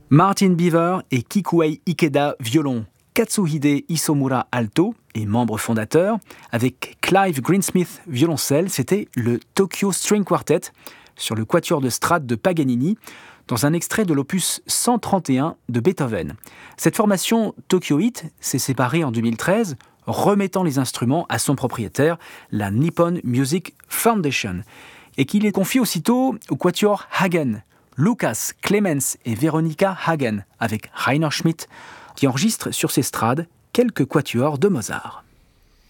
Martin Beaver et Kikuei Ikeda violon, Katsuhide Isomura alto et membre fondateur, avec Clive Greensmith violoncelle, c'était le Tokyo String Quartet sur le quatuor de Strad de Paganini, dans un extrait de l'opus 131 de Beethoven. Cette formation tokyoïte s'est séparée en 2013, remettant les instruments à son propriétaire, la Nippon Music Foundation, et qu'il les confie aussitôt au quatuor Hagen, Lucas, Clemens et Veronica Hagen, avec Rainer Schmidt, qui enregistre sur ses Strad quelques quatuors de Mozart.